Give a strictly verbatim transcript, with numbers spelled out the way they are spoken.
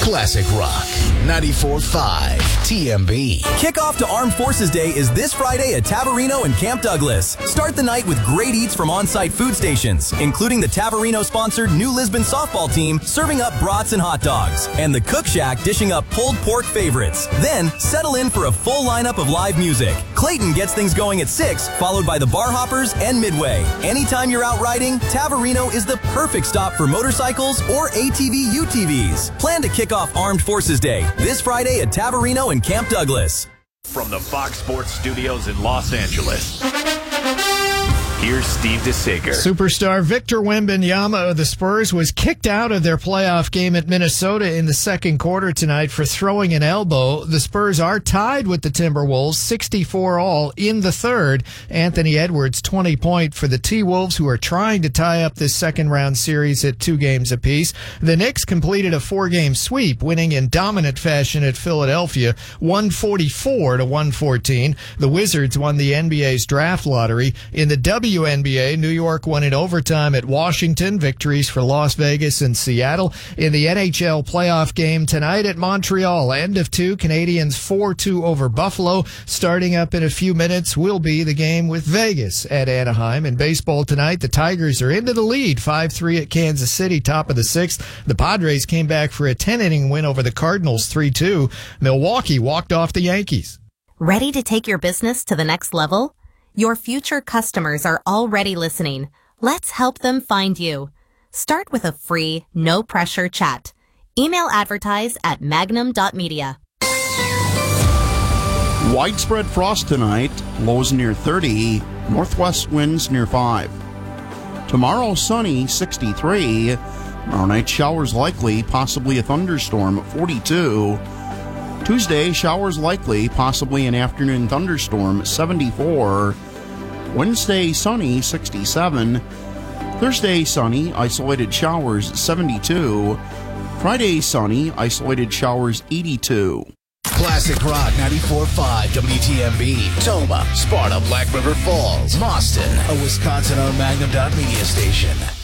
Classic Rock ninety-four point five T M B. Kickoff to Armed Forces Day is this Friday at Taverino and Camp Douglas. Start the night with great eats from on-site food stations, including the Taverino-sponsored New Lisbon softball team serving up brats and hot dogs, and the Cook Shack dishing up pulled pork favorites. Then, settle in for a full lineup of live music. Clayton gets things going at six, followed by the Bar Hoppers and Midway. Anytime you're out riding, Taverino is the perfect stop for motorcycles or A T V U T Vs. Plan to kick off Armed Forces Day this Friday at Taverino and Camp Douglas. From the Fox Sports Studios in Los Angeles, here's Steve DeSager. Superstar Victor Wembanyama of the Spurs was kicked out of their playoff game at Minnesota in the second quarter tonight for throwing an elbow. The Spurs are tied with the Timberwolves, sixty-four all in the third. Anthony Edwards, twenty point for the T-Wolves, who are trying to tie up this second-round series at two games apiece. The Knicks completed a four-game sweep, winning in dominant fashion at Philadelphia, one forty-four to one fourteen. The Wizards won the N B A's draft lottery. In the W N B A, New York won in overtime at Washington, victories for Las Vegas and Seattle. In the N H L playoff game tonight at Montreal, end of two, Canadians four two over Buffalo. Starting up in a few minutes will be the game with Vegas at Anaheim. In baseball tonight, the Tigers are into the lead, five three at Kansas City, top of the sixth. The Padres came back for a ten-inning win over the Cardinals, three two. Milwaukee walked off the Yankees. Ready to take your business to the next level? Your future customers are already listening. Let's help them find you. Start with a free, no-pressure chat. Email advertise at magnum dot media. Widespread frost tonight, lows near thirty, northwest winds near five. Tomorrow, sunny, sixty-three. Tomorrow night, showers likely, possibly a thunderstorm, forty-two. Tuesday, showers likely, possibly an afternoon thunderstorm, seventy-four. Wednesday, sunny, sixty-seven. Thursday, sunny, isolated showers, seventy-two. Friday, sunny, isolated showers, eighty-two. Classic Rock ninety-four point five W T M B. Toma, Sparta, Black River Falls, Boston, a Wisconsin-owned Magnum dot media station.